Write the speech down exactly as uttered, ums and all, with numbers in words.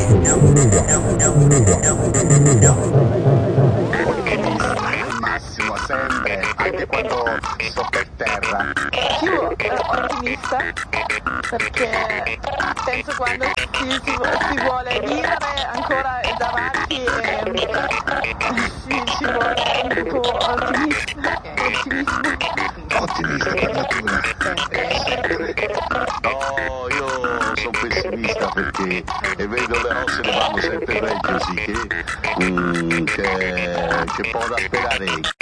Massimo sempre, anche quando sto per terra. Più eh, ottimista, perché penso quando si, si, si vuole vivere ancora davanti e si, ci vuole un po' ottimista, ottimismo. Ottimista, quadratura. No, io sono pessimista perché e vedo le cose che vanno sempre peggio, sì, che, mm, che, che può da sperare.